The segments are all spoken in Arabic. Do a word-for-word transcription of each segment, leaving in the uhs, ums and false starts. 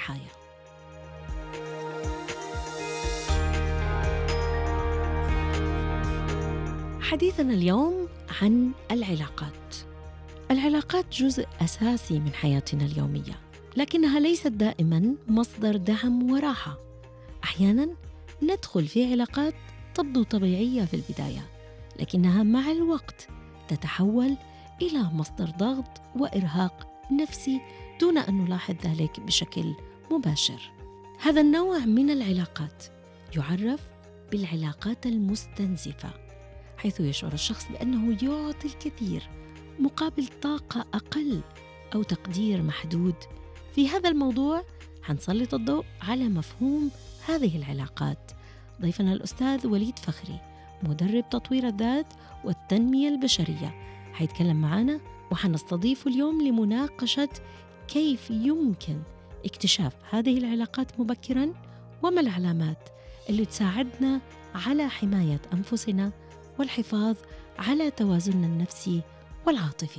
الضحايا. حديثنا اليوم عن العلاقات. العلاقات جزء أساسي من حياتنا اليومية، لكنها ليست دائماً مصدر دعم وراحة. أحياناً ندخل في علاقات تبدو طبيعية في البداية، لكنها مع الوقت تتحول إلى مصدر ضغط وإرهاق نفسي دون أن نلاحظ ذلك بشكل مباشر. هذا النوع من العلاقات يعرف بالعلاقات المستنزفة، حيث يشعر الشخص بأنه يعطي الكثير مقابل طاقة أقل أو تقدير محدود. في هذا الموضوع حنسلط الضوء على مفهوم هذه العلاقات. ضيفنا الأستاذ وليد فخري، مدرب تطوير الذات والتنمية البشرية، حيتكلم معنا وحنستضيفه اليوم لمناقشة كيف يمكن اكتشاف هذه العلاقات مبكراً، وما العلامات اللي تساعدنا على حماية أنفسنا والحفاظ على توازننا النفسي والعاطفي.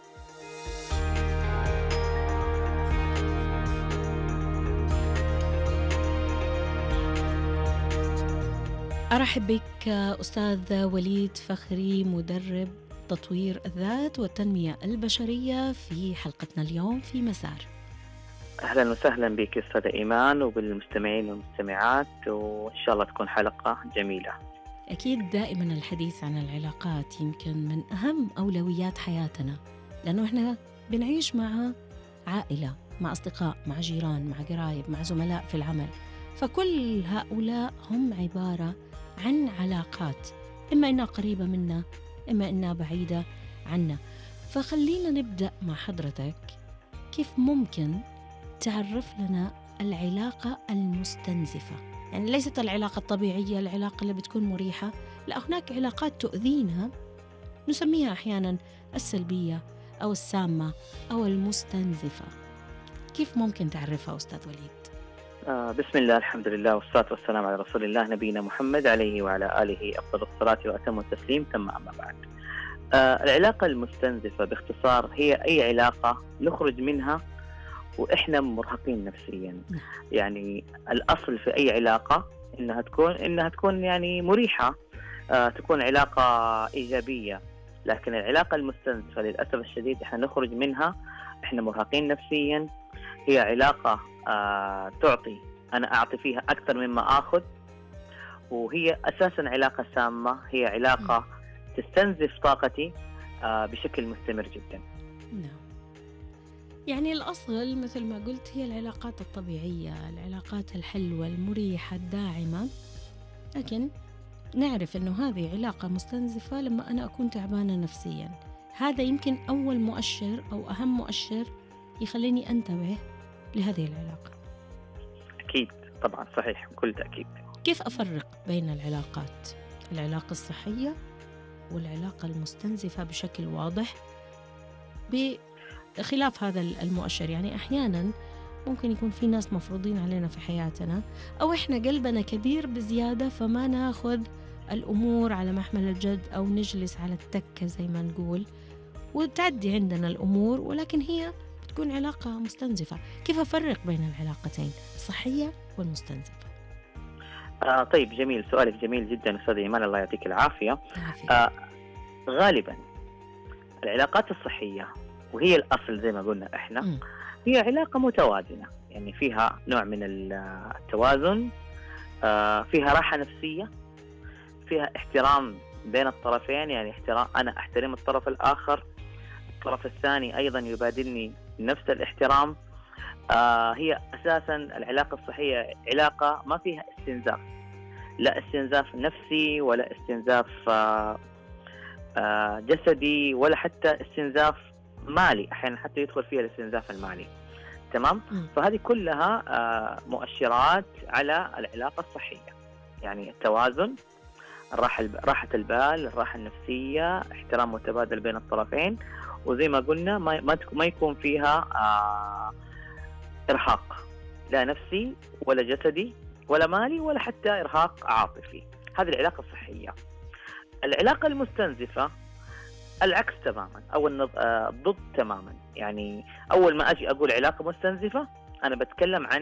أرحب بك أستاذ وليد فخري، مدرب تطوير الذات والتنمية البشرية، في حلقتنا اليوم في مسار. أهلا وسهلا بك أستاذة إيمان وبالمستمعين والمستمعات، وإن شاء الله تكون حلقة جميلة. أكيد دائما الحديث عن العلاقات يمكن من أهم أولويات حياتنا، لأنه إحنا بنعيش مع عائلة، مع أصدقاء، مع جيران، مع قرايب، مع زملاء في العمل، فكل هؤلاء هم عبارة عن علاقات، إما إنها قريبة منا إما إنها بعيدة عنا. فخلينا نبدأ مع حضرتك، كيف ممكن تعرف لنا العلاقة المستنزفة؟ يعني ليست العلاقة الطبيعية، العلاقة اللي بتكون مريحة، لا، هناك علاقات تؤذينا نسميها أحيانا السلبية أو السامة أو المستنزفة. كيف ممكن تعرفها أستاذ وليد؟ آه بسم الله، الحمد لله والصلاة والسلام على رسول الله نبينا محمد عليه وعلى آله أفضل الصلاة وأتم التسليم، ثم أما بعد. آه العلاقة المستنزفة باختصار هي أي علاقة نخرج منها وإحنا مرهقين نفسيا. يعني الأصل في أي علاقة إنها تكون إنها تكون يعني مريحة، آه تكون علاقة إيجابية، لكن العلاقة المستنزفة للأسف الشديد إحنا نخرج منها إحنا مرهقين نفسيا. هي علاقة آه تعطي، أنا أعطي فيها أكثر مما أخذ، وهي أساسا علاقة سامة، هي علاقة تستنزف طاقتي آه بشكل مستمر جدا. نعم. يعني الأصل مثل ما قلت هي العلاقات الطبيعية، العلاقات الحلوة المريحة الداعمة، لكن نعرف أنه هذه علاقة مستنزفة لما أنا أكون تعبانة نفسيا. هذا يمكن أول مؤشر أو أهم مؤشر يخليني أنتبه لهذه العلاقة. أكيد طبعا، صحيح، بكل تأكيد. كيف أفرق بين العلاقات، العلاقة الصحية والعلاقة المستنزفة بشكل واضح بخلاف هذا المؤشر؟ يعني أحيانا ممكن يكون في ناس مفروضين علينا في حياتنا، أو إحنا قلبنا كبير بزيادة فما ناخذ الأمور على محمل الجد، أو نجلس على التكة زي ما نقول وتعدي عندنا الأمور، ولكن هي تكون علاقة مستنزفة. كيف أفرق بين العلاقتين الصحية والمستنزفة؟ آه طيب، جميل، سؤالك جميل جدا أستاذ إيمان، الله يعطيك العافية. آه غالبا العلاقات الصحية، وهي الأصل زي ما قلنا إحنا، م. هي علاقة متوازنة، يعني فيها نوع من التوازن، آه فيها راحة نفسية، فيها احترام بين الطرفين، يعني احترام، أنا أحترم الطرف الآخر، الطرف الثاني أيضا يبادلني نفس الاحترام. آه هي أساسا العلاقة الصحية علاقة ما فيها استنزاف، لا استنزاف نفسي ولا استنزاف آه آه جسدي ولا حتى استنزاف مالي، أحيانا حتى يدخل فيها الاستنزاف المالي. تمام؟ م. فهذه كلها آه مؤشرات على العلاقة الصحية، يعني التوازن، الراحة راحة البال، الراحة النفسية، احترام متبادل بين الطرفين، وزي ما قلنا ما ما يكون فيها آه إرهاق لا نفسي ولا جسدي ولا مالي ولا حتى إرهاق عاطفي. هذه العلاقة الصحية. العلاقة المستنزفة العكس تماما، أو الضد تماما. يعني أول ما أجي أقول علاقة مستنزفة أنا بتكلم عن